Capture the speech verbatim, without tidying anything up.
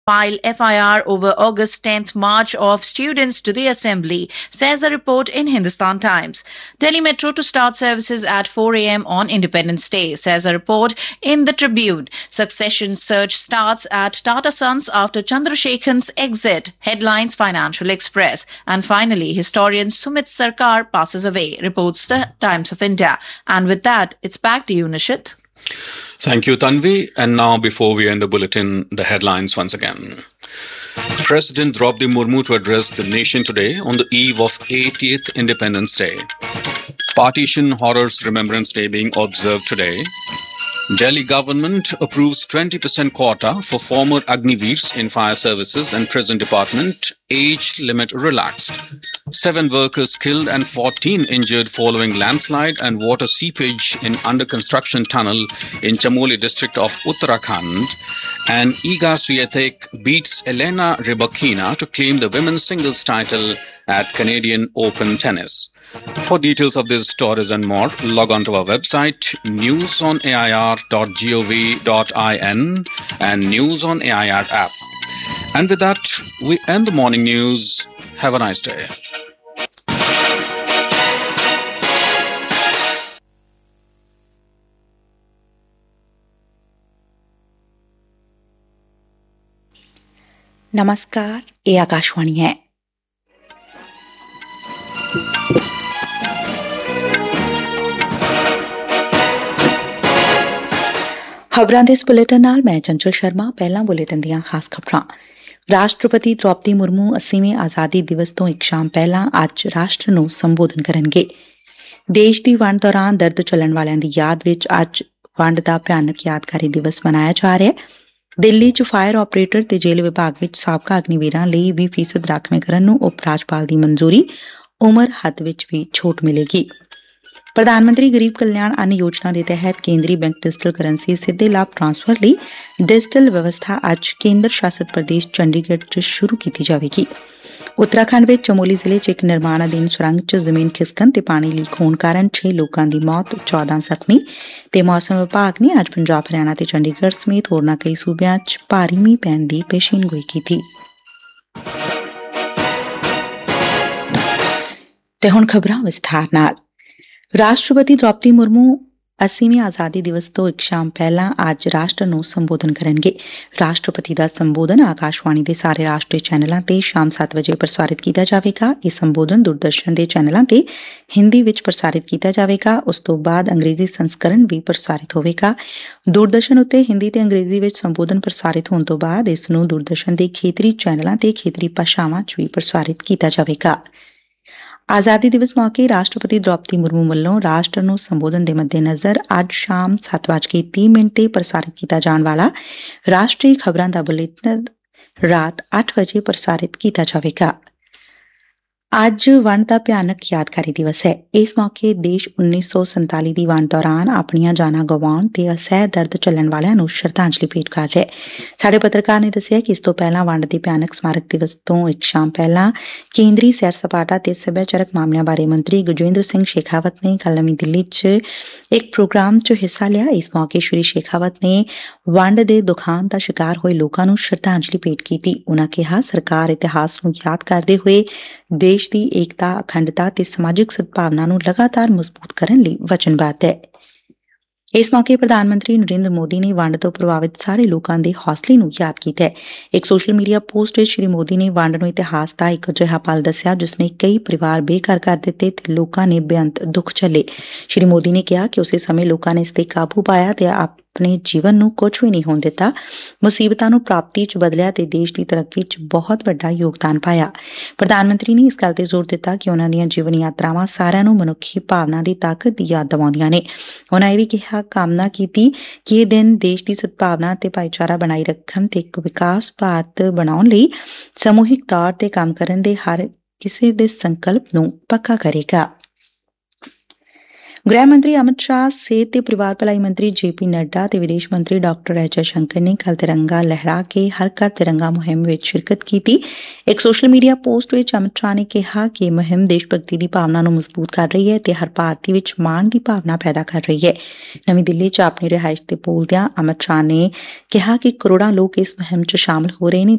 file F I R over August tenth march of students to the assembly, says a report in Hindustan Times. Delhi Metro to start services at four a m on Independence Day, says a report in the Tribune. Succession search starts at Tata Sons after Chandrasekhan's exit, headlines Financial Express. And finally, historian Sumit Sarkar passes away, reports the Times of India. And with that, it's back to you, Nishit. Thank you, Tanvi. And now, before we end the bulletin, the headlines once again. President Draupadi Murmu to address the nation today on the eve of eightieth Independence Day. Partition Horrors Remembrance Day being observed today. Delhi government approves twenty percent quota for former Agniveers in fire services and prison department. Age limit relaxed. Seven workers killed and fourteen injured following landslide and water seepage in under construction tunnel in Chamoli district of Uttarakhand. And Iga Swiatek beats Elena Rybakina to claim the women's singles title at Canadian Open Tennis. For details of these stories and more, log on to our website news on A I R dot gov dot in and News on A I R app. And with that, we end the morning news. Have a nice day. नमस्कार, ये आकाशवाणी है। खबरां दे इस bulletin नाल मैं चंचल शर्मा। पहला bulletin दियां खास खबरां। राष्ट्रपति द्रौपदी मुर्मू अस्सीवें आजादी दिवस ਤੋਂ ਇੱਕ ਸ਼ਾਮ ਪਹਿਲਾਂ ਅੱਜ ਰਾਸ਼ਟਰ ਨੂੰ ਸੰਬੋਧਨ ਕਰਨਗੇ। ਦੇਸ਼ ਦੀ ਵੰਡ ਦੌਰਾਨ ਦਰਦ ਝੱਲਣ ਵਾਲਿਆਂ ਦੀ ਯਾਦ ਵਿੱਚ ਅੱਜ ਵੰਡ ਦਾ ਭਿਆਨਕ ਯਾਦਗਾਰੀ ਦਿਵਸ ਮਨਾਇਆ ਜਾ ਰਿਹਾ ਹੈ। ਦਿੱਲੀ 'ਚ ਫਾਇਰ ਆਪਰੇਟਰ ਤੇ ਜੇਲ੍ਹ ਵਿਭਾਗ ਵਿੱਚ ਸਾਬਕਾ ਅਗਨੀਵੀਰਾਂ ਲਈ ਵੀਹ ਫੀਸਦ ਰਾਖਵੇਂਕਰਨ ਨੂੰ ਉਪ ਰਾਜਪਾਲ ਦੀ ਮਨਜ਼ੂਰੀ। ਉਮਰ ਹੱਦ ਵਿੱਚ ਵੀ ਛੋਟ ਮਿਲੇਗੀ। ਪ੍ਰਧਾਨ ਮੰਤਰੀ ਗਰੀਬ ਕਲਿਆਣ ਅੰਨ ਯੋਜਨਾ ਦੇ ਤਹਿਤ ਕੇਂਦਰੀ ਬੈਂਕ ਡਿਜੀਟਲ ਕਰੰਸੀ ਸਿੱਧੇ ਲਾਭ ਟ੍ਰਾਂਸਫਰ ਲਈ ਡਿਜੀਟਲ ਵਿਵਸਥਾ ਅੱਜ ਕੇਂਦਰ ਸ਼ਾਸਿਤ ਪ੍ਰਦੇਸ਼ ਚੰਡੀਗੜ੍ਹ 'ਚ ਸ਼ੁਰੂ ਕੀਤੀ ਜਾਵੇਗੀ। ਉੱਤਰਾਖੰਡ ਵਿੱਚ ਚਮੋਲੀ ਜ਼ਿਲ੍ਹੇ 'ਚ ਇੱਕ ਨਿਰਮਾਣ ਅਧੀਨ ਸੁਰੰਗ 'ਚ ਜ਼ਮੀਨ ਖਿਸਕਣ ਤੇ ਪਾਣੀ ਲੀਕ ਹੋਣ ਕਾਰਨ ਛੇ ਲੋਕਾਂ ਦੀ ਮੌਤ, ਚੌਦਾਂ ਜ਼ਖਮੀ ਤੇ ਮੌਸਮ ਵਿਭਾਗ ਨੇ ਅੱਜ ਪੰਜਾਬ, ਹਰਿਆਣਾ ਤੇ ਚੰਡੀਗੜ੍ਹ ਸਮੇਤ ਹੋਰਨਾਂ ਕਈ ਸੂਬਿਆਂ 'ਚ ਭਾਰੀ ਮੀਂਹ ਪੈਣ ਦੀ ਪੇਸ਼ੀਨਗੋਈ ਕੀਤੀ। ਤੇ ਹੁਣ ਖਬਰਾਂ ਵਿਸਥਾਰ ਨਾਲ। ਰਾਸ਼ਟਰਪਤੀ ਦ੍ਰੌਪਦੀ ਮੁਰਮੂ अस्सीवें आजादी दिवस ਤੋਂ ਇੱਕ ਸ਼ਾਮ ਪਹਿਲਾਂ ਅੱਜ ਰਾਸ਼ਟਰ ਨੂੰ ਸੰਬੋਧਨ ਕਰਨਗੇ। ਰਾਸ਼ਟਰਪਤੀ ਦਾ ਸੰਬੋਧਨ ਆਕਾਸ਼ਵਾਣੀ ਦੇ ਸਾਰੇ ਰਾਸ਼ਟਰੀ ਚੈਨਲਾਂ ਤੇ ਸ਼ਾਮ ਸੱਤ ਵਜੇ ਪ੍ਰਸਾਰਿਤ ਕੀਤਾ ਜਾਵੇਗਾ। ਇਹ ਸੰਬੋਧਨ ਦੂਰਦਰਸ਼ਨ ਦੇ ਚੈਨਲਾਂ ਤੇ ਹਿੰਦੀ ਵਿੱਚ ਪ੍ਰਸਾਰਿਤ ਕੀਤਾ ਜਾਵੇਗਾ। ਉਸ ਤੋਂ ਬਾਅਦ ਅੰਗਰੇਜ਼ੀ ਸੰਸਕਰਣ ਵੀ ਪ੍ਰਸਾਰਿਤ ਹੋਵੇਗਾ। ਦੂਰਦਰਸ਼ਨ ਉੱਤੇ ਹਿੰਦੀ ਤੇ ਅੰਗਰੇਜ਼ੀ ਵਿੱਚ ਸੰਬੋਧਨ ਪ੍ਰਸਾਰਿਤ ਹੋਣ ਤੋਂ ਬਾਅਦ ਇਸ ਨੂੰ ਦੂਰਦਰਸ਼ਨ ਦੇ ਖੇਤਰੀ ਚੈਨਲਾਂ ਤੇ ਖੇਤਰੀ ਭਾਸ਼ਾਵਾਂ 'ਚ ਵੀ ਪ੍ਰਸਾਰਿਤ ਕੀਤਾ ਜਾਵੇਗਾ। ਆਜ਼ਾਦੀ ਦਿਵਸ ਮੌਕੇ ਰਾਸ਼ਟਰਪਤੀ ਦ੍ਰੌਪਦੀ ਮੁਰਮੂ ਵੱਲੋਂ ਰਾਸ਼ਟਰ ਨੂੰ ਸੰਬੋਧਨ ਦੇ ਮੱਦੇਨਜ਼ਰ ਅੱਜ ਸ਼ਾਮ ਸੱਤ ਵੱਜ ਕੇ ਤੀਹ ਮਿੰਟ ਤੇ ਪ੍ਰਸਾਰਿਤ ਕੀਤਾ ਜਾਣ ਵਾਲਾ ਰਾਸ਼ਟਰੀ ਖਬਰਾਂ ਦਾ ਬੁਲੇਟਿਨ ਰਾਤ ਅੱਠ ਵਜੇ ਪ੍ਰਸਾਰਿਤ ਕੀਤਾ ਜਾਵੇਗਾ। ਅੱਜ ਵੰਡ ਦਾ ਭਿਆਨਕ ਯਾਦਗਾਰੀ ਦਿਵਸ ਹੈ। ਇਸ ਮੌਕੇ ਦੇਸ਼ ਉੱਨੀ ਸੌ ਸੰਤਾਲੀ ਦੀ ਵੰਡ ਦੌਰਾਨ ਆਪਣੀਆਂ ਜਾਨਾਂ ਗਵਾਉਣ ਤੇ ਅਸਹਿ ਦਰਦ ਝੱਲਣ ਵਾਲਿਆਂ ਨੂੰ ਸ਼ਰਧਾਂਜਲੀ ਭੇਟ ਕਰ ਰਿਹਾ ਹੈ। ਸਾਡੇ ਪੱਤਰਕਾਰ ਨੇ ਦੱਸਿਆ ਕਿ ਇਸ ਤੋਂ ਪਹਿਲਾਂ ਵੰਡ ਦੇ ਭਿਆਨਕ ਸਮਾਰਕ ਦਿਵਸ ਤੋਂ ਇੱਕ ਸ਼ਾਮ ਪਹਿਲਾਂ ਕੇਂਦਰੀ ਸੈਰ ਸਪਾਟਾ ਤੇ ਸੱਭਿਆਚਾਰਕ ਮਾਮਲਿਆਂ ਬਾਰੇ ਮੰਤਰੀ ਗਜੇਂਦਰ ਸਿੰਘ ਸ਼ੇਖਾਵਤ ਨੇ ਕੱਲ੍ਹ ਨਵੀਂ ਦਿੱਲੀ 'ਚ ਇੱਕ ਪ੍ਰੋਗਰਾਮ 'ਚ ਹਿੱਸਾ ਲਿਆ। ਇਸ ਮੌਕੇ ਸ਼੍ਰੀ ਸ਼ੇਖਾਵਤ ਨੇ ਵੰਡ ਦੇ ਦੁਖਾਂਤ ਦਾ ਸ਼ਿਕਾਰ ਹੋਏ ਲੋਕਾਂ ਨੂੰ ਸ਼ਰਧਾਂਜਲੀ ਭੇਟ ਕੀਤੀ। ਉਨ੍ਹਾਂ ਕਿਹਾ ਸਰਕਾਰ ਇਤਿਹਾਸ ਨੂੰ ਯਾਦ ਕਰਦੇ ਹੋਏ ਦੇਸ਼ ਦੀ ਏਕਤਾ, ਅਖੰਡਤਾ ਤੇ ਸਮਾਜਿਕ ਸਦਭਾਵਨਾ ਨੂੰ ਲਗਾਤਾਰ ਮਜ਼ਬੂਤ ਕਰਨ ਲਈ ਵਚਨਬੱਧ ਹੈ। ਇਸ ਮੌਕੇ ਪ੍ਰਧਾਨ ਮੰਤਰੀ ਨਰਿੰਦਰ ਮੋਦੀ ਨੇ ਵੰਡ ਤੋਂ ਪ੍ਰਭਾਵਿਤ ਸਾਰੇ ਲੋਕਾਂ ਦੇ ਹੌਸਲੇ ਨੂੰ ਯਾਦ ਕੀਤਾ ਹੈ। ਇੱਕ ਸੋਸ਼ਲ ਮੀਡੀਆ ਪੋਸਟ ਵਿੱਚ ਸ਼੍ਰੀ ਮੋਦੀ ਨੇ ਵੰਡ ਨੂੰ ਇਤਿਹਾਸ ਦਾ ਇੱਕ ਅਜਿਹਾ ਪਲ ਦੱਸਿਆ ਜਿਸ ਨੇ ਕਈ ਪਰਿਵਾਰ ਬੇਘਰ ਕਰ ਦਿੱਤੇ ਤੇ ਲੋਕਾਂ ਨੇ ਬੇਅੰਤ ਦੁੱਖ ਝੱਲੇ। ਸ਼੍ਰੀ ਮੋਦੀ ਨੇ ਕਿਹਾ ਕਿ ਉਸੇ ਸਮੇਂ ਲੋਕਾਂ ਨੇ ਇਸ ਤੇ ਕਾਬੂ ਪਾਇਆ ਤੇ ਆਪਣੇ ਜੀਵਨ ਨੂੰ ਕੁਝ ਵੀ ਨਹੀਂ ਹੋਣ ਦਿੱਤਾ, ਮੁਸੀਬਤਾਂ ਨੂੰ ਪ੍ਰਾਪਤੀ 'ਚ ਬਦਲਿਆ ਤੇ ਦੇਸ਼ ਦੀ ਤਰੱਕੀ 'ਚ ਬਹੁਤ ਵੱਡਾ ਯੋਗਦਾਨ ਪਾਇਆ। ਪ੍ਰਧਾਨ ਮੰਤਰੀ ਨੇ ਇਸ ਗੱਲ ਤੇ ਜ਼ੋਰ ਦਿੱਤਾ ਕਿ ਉਨ੍ਹਾਂ ਦੀਆਂ ਜੀਵਨ ਯਾਤਰਾਵਾਂ ਸਾਰਿਆਂ ਨੂੰ ਮਨੁੱਖੀ ਭਾਵਨਾ ਦੀ ਤਾਕਤ ਦੀ ਯਾਦ ਦਿਵਾਉਂਦੀਆਂ ਨੇ। ਉਨ੍ਹਾਂ ਇਹ ਵੀ ਕਿਹਾ ਕਾਮਨਾ ਕੀਤੀ ਕਿ ਇਹ ਦਿਨ ਦੇਸ਼ ਦੀ ਸਦਭਾਵਨਾ ਤੇ ਭਾਈਚਾਰਾ ਬਣਾਈ ਰੱਖਣ ਤੇ ਇੱਕ ਵਿਕਾਸ ਭਾਰਤ ਬਣਾਉਣ ਲਈ ਸਮੂਹਿਕ ਤੌਰ ਤੇ ਕੰਮ ਕਰਨ ਦੇ ਹਰ ਕਿਸੇ ਦੇ ਸੰਕਲਪ ਨੂੰ ਪੱਕਾ ਕਰੇਗਾ। ਗ੍ਰਹਿ ਮੰਤਰੀ ਅਮਿਤ ਸ਼ਾਹ, ਸਿਹਤ ਤੇ ਪਰਿਵਾਰ ਭਲਾਈ ਮੰਤਰੀ ਜੇ ਪੀ ਨੱਡਾ ਤੇ ਵਿਦੇਸ਼ ਮੰਤਰੀ ਡਾਕਟਰ ਐਸ ਜੈ ਸ਼ੰਕਰ ਨੇ ਕੱਲ੍ਹ ਤਿਰੰਗਾ ਲਹਿਰਾ ਕੇ ਹਰ ਘਰ ਤਿਰੰਗਾ ਮੁਹਿੰਮ ਵਿੱਚ ਸ਼ਿਰਕਤ ਕੀਤੀ। ਇੱਕ ਸੋਸ਼ਲ ਮੀਡੀਆ ਪੋਸਟ ਵਿੱਚ ਅਮਿਤ ਸ਼ਾਹ ਨੇ ਕਿਹਾ ਕਿ ਇਹ ਮੁਹਿੰਮ ਦੇਸ਼ ਭਗਤੀ ਦੀ ਭਾਵਨਾ ਨੂੰ ਮਜ਼ਬੂਤ ਕਰ ਰਹੀ ਹੈ ਤੇ ਹਰ ਭਾਰਤੀ ਵਿੱਚ ਮਾਣ ਦੀ ਭਾਵਨਾ ਪੈਦਾ ਕਰ ਰਹੀ ਹੈ। ਨਵੀਂ ਦਿੱਲੀ 'ਚ ਆਪਣੀ ਰਿਹਾਇਸ਼ ਤੇ ਬੋਲਦਿਆਂ ਅਮਿਤ ਸ਼ਾਹ ਨੇ ਕਿਹਾ ਕਿ ਕਰੋੜਾਂ ਲੋਕ ਇਸ ਮੁਹਿੰਮ 'ਚ ਸ਼ਾਮਲ ਹੋ ਰਹੇ ਨੇ